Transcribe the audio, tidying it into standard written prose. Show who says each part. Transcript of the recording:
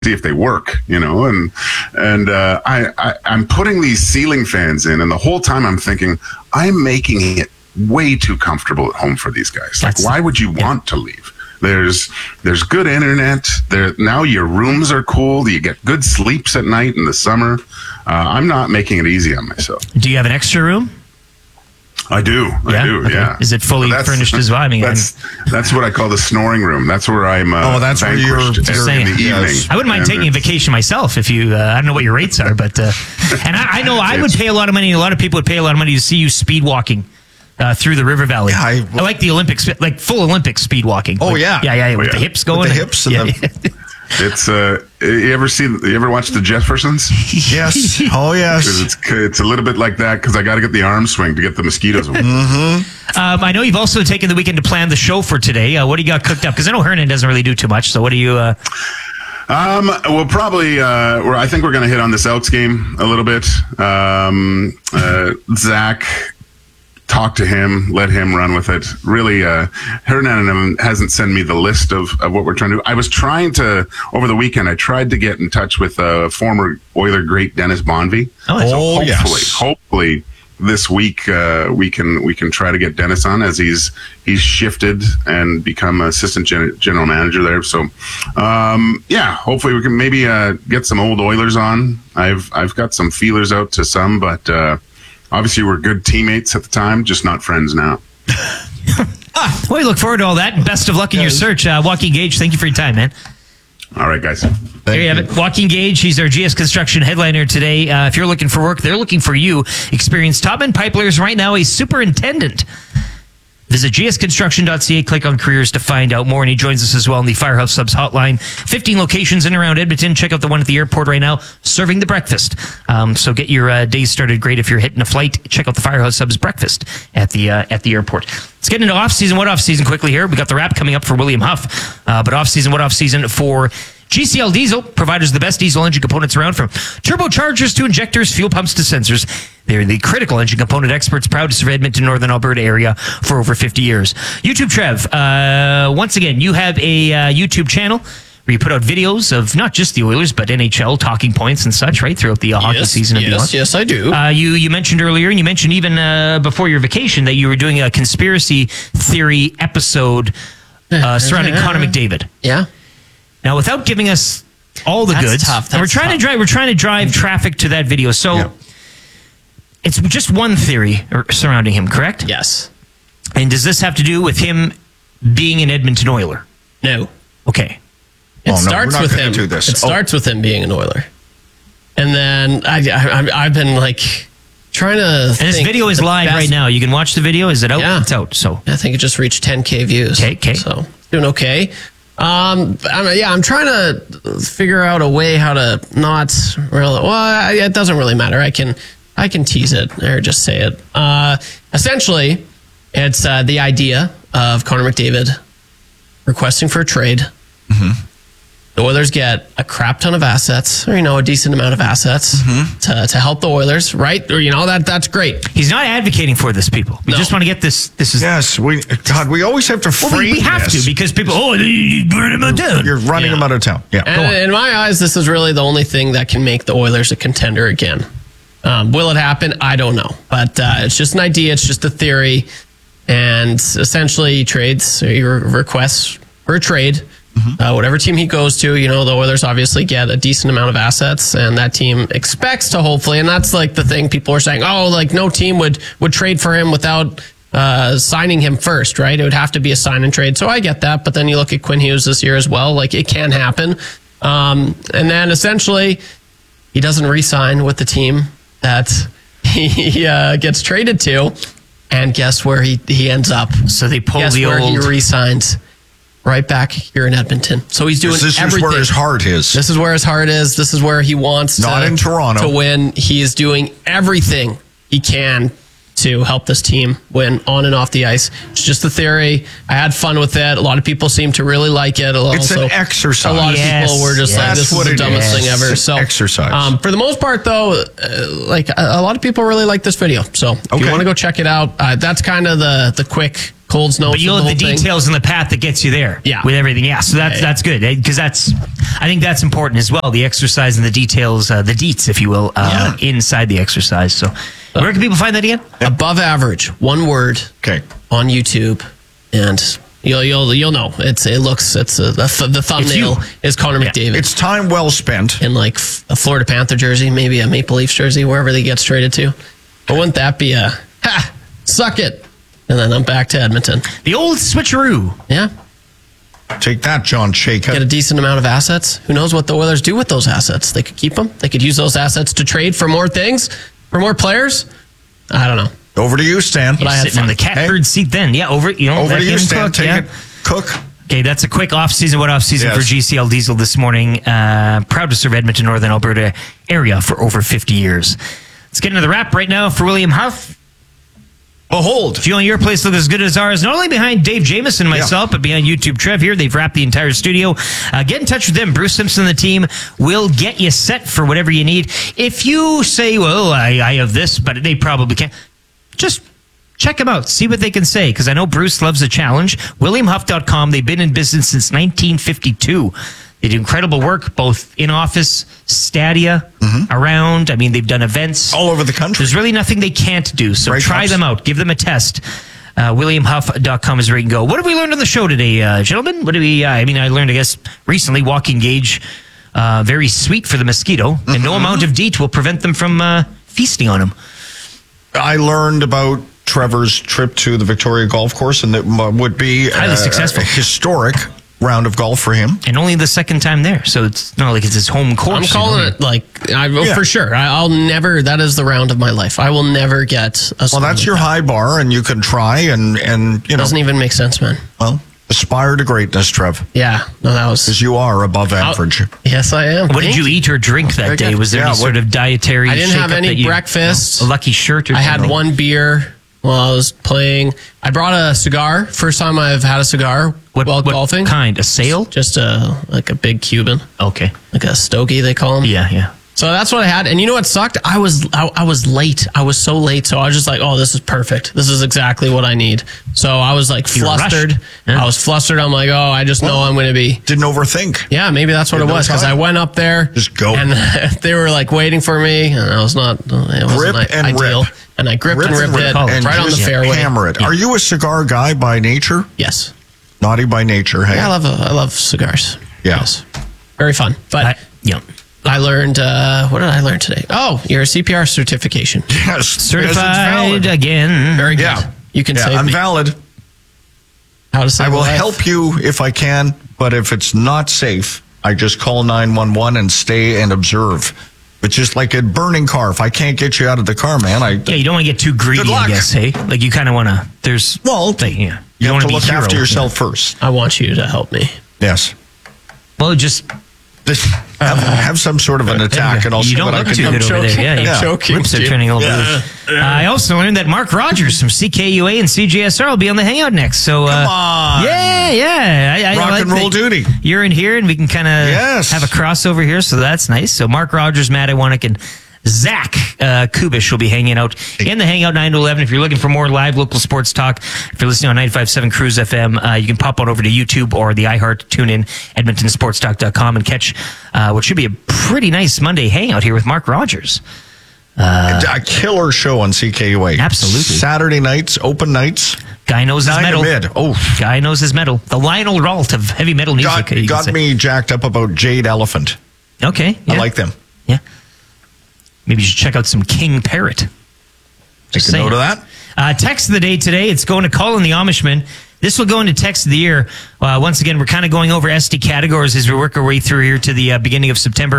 Speaker 1: see if they work, and I'm putting these ceiling fans in, and the whole time I'm thinking, I'm making it way too comfortable at home for these guys. Like, why would you want to leave? There's good internet there now. Your rooms are cool. You get good sleeps at night in the summer. I'm not making it easy on myself.
Speaker 2: Do you have an extra room?
Speaker 1: I do.
Speaker 2: Okay.
Speaker 1: Yeah.
Speaker 2: Is it fully furnished as well? I mean,
Speaker 1: that's what I call the snoring room. That's where I'm.
Speaker 3: That's where you're
Speaker 1: in the evening.
Speaker 2: I wouldn't mind taking a vacation myself if you. I don't know what your rates are, but and I know I would pay a lot of money. A lot of people would pay a lot of money to see you speed walking through the river valley. Yeah, I like the Olympics, like full Olympics speed walking.
Speaker 3: Oh,
Speaker 2: with,
Speaker 3: yeah.
Speaker 2: With the hips going.
Speaker 3: With the hips and
Speaker 1: It's you ever watch the Jeffersons?
Speaker 3: Yes. Oh yes.
Speaker 1: It's a little bit like that because I got to get the arm swing to get the mosquitoes away.
Speaker 2: I know you've also taken the weekend to plan the show for today. What do you got cooked up? Because I know Hernan doesn't really do too much. So what do you?
Speaker 1: We'll probably. I think we're going to hit on this Elks game a little bit. Zach. Talk to him, let him run with it. Really, Hernan hasn't sent me the list of what we're trying to do. I was trying to, over the weekend, I tried to get in touch with former Oiler great Dennis Bonvie. Hopefully this week we can try to get Dennis on, as he's shifted and become assistant general manager there. So, hopefully we can maybe get some old Oilers on. I've got some feelers out to some, but obviously we're good teammates at the time, just not friends now.
Speaker 2: Well, we look forward to all that, and best of luck in your search. Joaquin Gage, thank you for your time, man.
Speaker 1: All right, guys.
Speaker 2: There you have it. Joaquin Gage, he's our GS Construction headliner today. If you're looking for work, they're looking for you. Experienced Topman Pipelers right now, a superintendent. Visit gsconstruction.ca, click on careers to find out more. And he joins us as well on the Firehouse Subs hotline. 15 locations in and around Edmonton. Check out the one at the airport right now, serving the breakfast. So get your day started great if you're hitting a flight. Check out the Firehouse Subs breakfast at the airport. Let's get into off-season. What off-season quickly here? We got the wrap coming up for William Huff. But off-season, what off-season for GCL Diesel, providers of the best diesel engine components around, from turbochargers to injectors, fuel pumps to sensors. They're the critical engine component experts, proud to serve Edmonton, Northern Alberta area for over 50 years. YouTube Trev, once again, you have a YouTube channel where you put out videos of not just the Oilers, but NHL talking points and such, right, throughout the hockey season and beyond.
Speaker 4: Yes, I do.
Speaker 2: You mentioned earlier, and you mentioned even before your vacation, that you were doing a conspiracy theory episode surrounding Connor McDavid.
Speaker 4: Yeah.
Speaker 2: Now, without giving us all the goods,
Speaker 4: tough.
Speaker 2: and we're trying to drive traffic to that video. So it's just one theory surrounding him, correct?
Speaker 4: Yes.
Speaker 2: And does this have to do with him being an Edmonton Oiler?
Speaker 4: No.
Speaker 2: Okay.
Speaker 4: It starts with him. It starts with him being an Oiler, and then I've been like trying to. And
Speaker 2: this video is live right now. You can watch the video. Is it out?
Speaker 4: Yeah.
Speaker 2: It's out. So
Speaker 4: I think it just reached 10K views.
Speaker 2: Okay.
Speaker 4: So doing okay. I'm trying to figure out a way how to not really. Well, it doesn't really matter. I can tease it or just say it. Essentially, it's the idea of Connor McDavid requesting for a trade. Mm-hmm. The Oilers get a crap ton of assets, or a decent amount of assets to help the Oilers, right? Or that's great.
Speaker 2: He's not advocating for this, people. We just want to get this. This is
Speaker 3: we always have to frame.
Speaker 2: We have to, because people. You burn him out of town.
Speaker 3: You're running him out of town. Yeah.
Speaker 4: And in my eyes, this is really the only thing that can make the Oilers a contender again. Will it happen? I don't know, but it's just an idea. It's just a theory, and essentially, he requests for a trade. Whatever team he goes to, the Oilers obviously get a decent amount of assets, and that team expects to hopefully, and that's like the thing people are saying, no team would trade for him without signing him first, right? It would have to be a sign and trade. So I get that, but then you look at Quinn Hughes this year as well, like it can happen. And then essentially he doesn't re-sign with the team that he gets traded to, and guess where he ends up?
Speaker 2: So they pull
Speaker 4: guess where he re-signs? Right back here in Edmonton. So he's doing everything.
Speaker 3: This is where his heart is.
Speaker 4: This is where his heart is. This is where he wants
Speaker 3: in Toronto
Speaker 4: to win. He is doing everything he can to help this team win on and off the ice. It's just a theory. I had fun with it. A lot of people seem to really like it.
Speaker 3: It's an exercise.
Speaker 4: A lot of people were just like,
Speaker 3: That's
Speaker 4: this is
Speaker 3: what
Speaker 4: the
Speaker 3: it
Speaker 4: dumbest
Speaker 3: is.
Speaker 4: thing ever.
Speaker 3: It's
Speaker 4: So
Speaker 3: exercise.
Speaker 4: for the most part, though, like a lot of people really like this video. So if you
Speaker 3: Okay.
Speaker 4: want to go check it out, that's kind of the quick Cold's notes.
Speaker 2: But you'll
Speaker 4: of
Speaker 2: have the
Speaker 4: whole thing.
Speaker 2: details in the path that gets you there.
Speaker 4: Yeah.
Speaker 2: With everything. Yeah. So that's good because I think that's important as well. The exercise and the details, the deets, if you will, inside the exercise. So where can people find that again?
Speaker 4: Above average, one word.
Speaker 3: Okay.
Speaker 4: On YouTube, and you'll know the thumbnail is Connor McDavid.
Speaker 3: It's time well spent.
Speaker 4: In like a Florida Panther jersey, maybe a Maple Leafs jersey, wherever they get traded to. But wouldn't that be a suck it? And then I'm back to Edmonton.
Speaker 2: The old switcheroo.
Speaker 4: Yeah,
Speaker 3: Take that, John
Speaker 4: get a
Speaker 3: Chayka.
Speaker 4: decent amount of assets. Who knows what the Oilers do with those assets? They could keep them. They could use those assets to trade for more things, for more players. I don't know.
Speaker 3: Over to you, Stan.
Speaker 4: But I had
Speaker 2: Sitting in
Speaker 4: fun.
Speaker 2: the catbird seat then. Yeah, over
Speaker 3: Over
Speaker 2: let
Speaker 3: to you,
Speaker 2: him
Speaker 3: Stan.
Speaker 2: cook,
Speaker 3: Take
Speaker 2: yeah.
Speaker 3: it. Cook.
Speaker 2: Okay, that's a quick off-season. What off-season
Speaker 3: Yes.
Speaker 2: for GCL Diesel this morning? Proud to serve Edmonton, Northern Alberta area for over 50 years. Let's get into the wrap right now for William Huff.
Speaker 3: Behold.
Speaker 2: If you want your place to look as good as ours, not only behind Dave Jameson and myself, but behind YouTube Trev here, they've wrapped the entire studio. Get in touch with them. Bruce Simpson and the team will get you set for whatever you need. If you say, well, I have this, but they probably can't, just check them out. See what they can say, because I know Bruce loves a challenge. WilliamHuff.com. They've been in business since 1952. They do incredible work, both in office, Stadia, around. I mean, they've done events.
Speaker 3: All over the country.
Speaker 2: There's really nothing they can't do. So
Speaker 3: Great
Speaker 2: try
Speaker 3: Huffs.
Speaker 2: them out. Give them a test. WilliamHuff.com is where you can go. What have we learned on the show today, gentlemen? What do we? I learned, I guess, recently walking gauge, very sweet for the mosquito, and no amount of DEET will prevent them from feasting on them.
Speaker 3: I learned about Trevor's trip to the Victoria Golf Course, and it would be
Speaker 2: Highly successful.
Speaker 3: a historic round of golf for him.
Speaker 2: And only the second time there, so it's not like it's his home course.
Speaker 4: I'm calling it for sure. I'll never. That is the round of my life. I will never get a.
Speaker 3: Well, that's your high bar, and you can try, and you know.
Speaker 4: Doesn't even make sense, man.
Speaker 3: Well, aspire to greatness, Trev,
Speaker 4: Yeah, no, that was.
Speaker 3: because you are above average.
Speaker 4: Yes, I am.
Speaker 2: What did you eat or drink that
Speaker 4: Very
Speaker 2: day?
Speaker 4: good.
Speaker 2: Was there
Speaker 3: Yeah,
Speaker 2: any sort of dietary?
Speaker 4: I didn't have
Speaker 2: shakeup
Speaker 4: any
Speaker 2: that you-
Speaker 4: breakfast.
Speaker 2: A lucky shirt or
Speaker 4: I had
Speaker 2: something?
Speaker 4: one beer while I was playing. I brought a cigar. First time I've had a cigar while
Speaker 2: What
Speaker 4: golfing.
Speaker 2: kind? A sail?
Speaker 4: Just a big Cuban,
Speaker 2: Okay.
Speaker 4: like a stogie they call them.
Speaker 2: Yeah.
Speaker 4: So that's what I had. And you know what sucked? I was late. I was so late. So I was just like, oh, this is perfect. This is exactly what I need. So I was like
Speaker 2: You were
Speaker 4: flustered.
Speaker 2: rushed. Yeah.
Speaker 4: I was flustered. I'm like, oh, I just know I'm going to be.
Speaker 3: Didn't overthink.
Speaker 4: Yeah, maybe that's what
Speaker 3: You
Speaker 4: it
Speaker 3: had no
Speaker 4: was because I
Speaker 3: time.
Speaker 4: went up there.
Speaker 3: Just go.
Speaker 4: And they were like waiting for me, and I was not. It wasn't
Speaker 3: Grip and
Speaker 4: ideal.
Speaker 3: rip.
Speaker 4: And I gripped and ripped it
Speaker 3: and
Speaker 4: right on the
Speaker 3: just
Speaker 4: fairway.
Speaker 3: hammer it. Are you a cigar guy by nature?
Speaker 4: Yes.
Speaker 3: Naughty by nature, hey?
Speaker 4: Yeah, I love cigars.
Speaker 3: Yeah.
Speaker 4: Yes. Very fun. But I learned. What did I learn today? Oh, your CPR certification.
Speaker 3: Yes.
Speaker 2: Certified again.
Speaker 4: Very good.
Speaker 3: Yeah.
Speaker 4: You can save
Speaker 3: I'm
Speaker 4: me.
Speaker 3: valid.
Speaker 4: How to save
Speaker 3: I will
Speaker 4: a life.
Speaker 3: help you if I can, but if it's not safe, I just call 911 and stay and observe. It's just like a burning car. If I can't get you out of the car, man,
Speaker 2: Yeah, you don't want to get too greedy,
Speaker 3: Good luck.
Speaker 2: I guess, hey? Like, you kind of want to, there's...
Speaker 3: Well,
Speaker 2: like,
Speaker 3: you
Speaker 2: yeah. don't
Speaker 3: have
Speaker 2: wanna
Speaker 3: to
Speaker 2: be
Speaker 3: look
Speaker 2: hero.
Speaker 3: after yourself first.
Speaker 4: I want you to help me.
Speaker 3: Yes.
Speaker 2: Well, just...
Speaker 3: Have some sort of an attack, and I'll see
Speaker 2: you don't
Speaker 3: what I
Speaker 2: look
Speaker 3: can
Speaker 2: too
Speaker 3: do.
Speaker 2: good over there. Yeah,
Speaker 3: I'm
Speaker 2: yeah.
Speaker 3: joking.
Speaker 2: Lips are turning a little blue. I also learned that Mark Rogers from CKUA and CJSR will be on the Hangout next. So,
Speaker 3: Come on.
Speaker 2: Yeah. I
Speaker 3: Rock
Speaker 2: like
Speaker 3: and roll
Speaker 2: that
Speaker 3: duty.
Speaker 2: You're in here, and we can kind of
Speaker 3: Yes.
Speaker 2: have a crossover here, so that's nice. So Mark Rogers, Matt Iwanek, and Zach Kubish will be hanging out in the Hangout 9 to 11. If you're looking for more live local sports talk, if you're listening on 95.7 Cruise FM, you can pop on over to YouTube or the iHeart TuneIn, EdmontonSportsTalk.com and catch what should be a pretty nice Monday Hangout here with Mark Rogers.
Speaker 3: A killer show on CKUA.
Speaker 2: Absolutely.
Speaker 3: Saturday nights, open nights.
Speaker 2: Guy knows his
Speaker 3: 9
Speaker 2: metal.
Speaker 3: to mid. Oh,
Speaker 2: Guy knows his metal. The Lionel Ralt of heavy metal music. you can
Speaker 3: got
Speaker 2: say.
Speaker 3: me jacked up about Jade Elephant.
Speaker 2: Okay.
Speaker 3: I
Speaker 2: yeah.
Speaker 3: like them.
Speaker 2: Yeah. Maybe you should check out some King Parrot.
Speaker 3: Take a note of that.
Speaker 2: Text of the day today. It's going to Colin the Amishman. This will go into text of the year. Once again, we're kind of going over SD categories as we work our way through here to the beginning of September.